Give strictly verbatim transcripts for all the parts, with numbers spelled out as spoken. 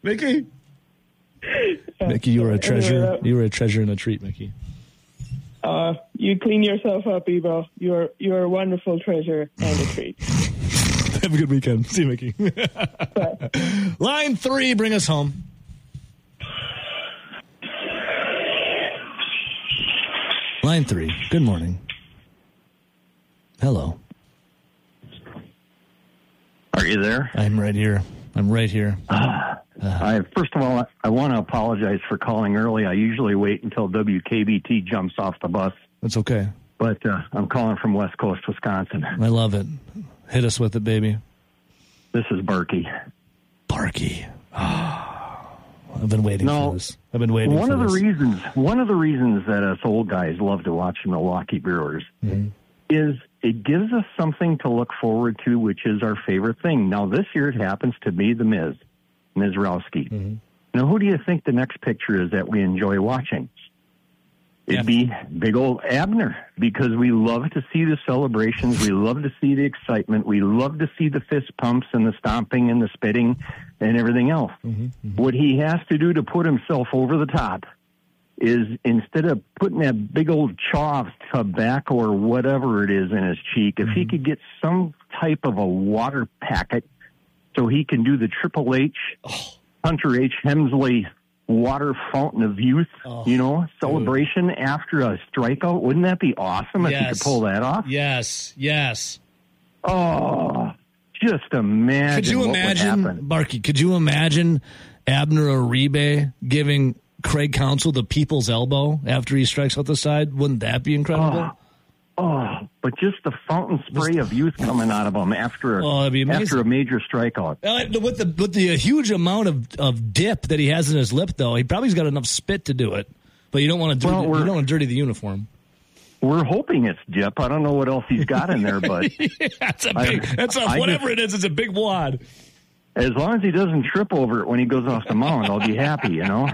Mickey. Mickey, you were a treasure. You were a treasure and a treat, Mickey. Uh, you clean yourself up, Evo. You're you're a wonderful treasure and a treat. Have a good weekend. See you, Mickey. Line three, bring us home. Line three, good morning. Hello. Are you there? I'm right here. I'm right here. Uh, I, first of all, I want to apologize for calling early. I usually wait until W K B T jumps off the bus. That's okay. But uh, I'm calling from West Coast, Wisconsin. I love it. Hit us with it, baby. This is Barky. Barky. Oh, I've been waiting no, for this. I've been waiting one for of this. the reasons, one of the reasons that us old guys love to watch Milwaukee Brewers mm-hmm. is it gives us something to look forward to, which is our favorite thing. Now, this year it happens to be the Miz, Mizrowski. Mm-hmm. Now, who do you think the next picture is that we enjoy watching? It'd be big old Abner, because we love to see the celebrations. We love to see the excitement. We love to see the fist pumps and the stomping and the spitting and everything else. Mm-hmm, mm-hmm. What he has to do to put himself over the top is, instead of putting that big old chaw of tobacco or whatever it is in his cheek, if mm-hmm. he could get some type of a water packet so he can do the Triple H, oh. Hunter H. Hemsley water fountain of youth, oh, you know, celebration dude. After a strikeout. Wouldn't that be awesome if yes. you could pull that off? Yes, yes. Oh, just imagine. Could you what imagine, would happen. Barky, could you imagine Abner Uribe giving Craig Counsell the people's elbow after he strikes out the side? Wouldn't that be incredible? Oh. Oh, but just the fountain spray of youth coming out of him after a, oh, after a major strikeout. Uh, with the with the huge amount of, of dip that he has in his lip, though, he probably's got enough spit to do it. But you don't want to well, you don't want to dirty the uniform. We're hoping it's dip. I don't know what else he's got in there, but yeah, that's a big. I, that's a, I whatever just, it is. It's a big wad. As long as he doesn't trip over it when he goes off the mound, I'll be happy. You know.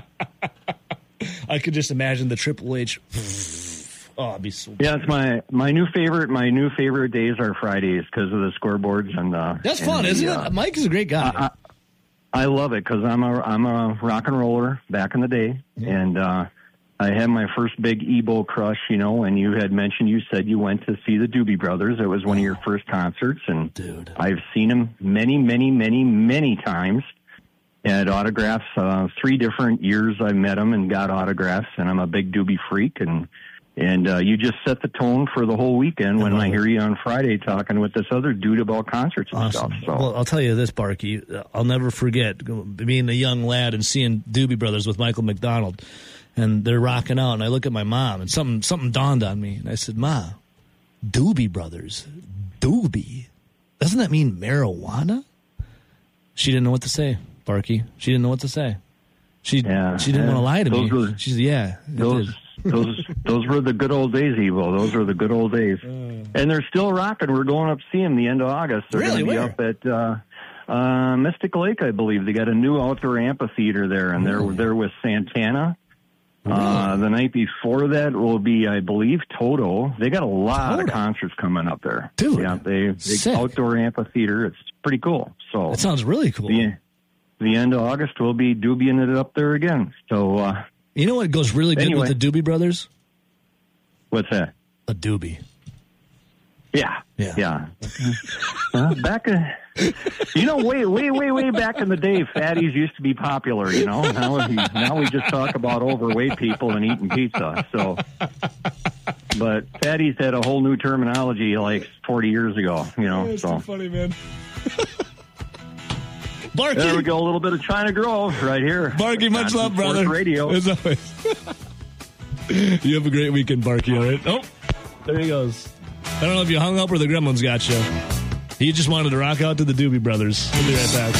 I could just imagine the Triple H. Oh, it'd be so yeah, it's my, my new favorite. My new favorite days are Fridays because of the scoreboards and uh, that's fun, and isn't the, it? Uh, Mike is a great guy. I, I, I love it because I'm a I'm a rock and roller back in the day, yeah. and uh, I had my first big Ebo crush, you know. And you had mentioned, you said you went to see the Doobie Brothers. It was one of your first concerts, and Dude. I've seen them many, many, many, many times. Had autographs. Uh, three different years I met them and got autographs, and I'm a big Doobie freak. And and uh, you just set the tone for the whole weekend when I hear you on Friday talking with this other dude about concerts and awesome. stuff. So. Well, I'll tell you this, Barky. I'll never forget being a young lad and seeing Doobie Brothers with Michael McDonald, and they're rocking out. And I look at my mom, and something something dawned on me, and I said, "Ma, Doobie Brothers, Doobie, doesn't that mean marijuana?" She didn't know what to say. Barky. She didn't know what to say. She yeah, she didn't yeah. want to lie to those me. Were, she said, "Yeah, those those those were the good old days, Evo. Those were the good old days." Uh, and they're still rocking. We're going up to see them the end of August. They're really? going to be Where? up at uh, uh, Mystic Lake, I believe. They got a new outdoor amphitheater there, and they're really? they're with Santana. Really? Uh, the night before that will be, I believe, Toto. They got a lot Toto. of concerts coming up there. Dude, yeah, they big outdoor amphitheater. It's pretty cool. So that sounds really cool. The, the end of August, we'll be doobieing it up there again. So, uh, you know what goes really good anyway. with the Doobie Brothers? What's that? A doobie. Yeah, yeah. yeah. uh, back, in, you know, way, way, way, way back in the day, fatties used to be popular. You know, now we now we just talk about overweight people and eating pizza. So, but fatties had a whole new terminology like forty years ago. You know, oh, that's so too funny, man. Barky. There we go. A little bit of China Grove right here. Barky, much love, brother. Radio. As always. You have a great weekend, Barky, all right? Oh, there he goes. I don't know if you hung up or the gremlins got you. He just wanted to rock out to the Doobie Brothers. We'll be right back.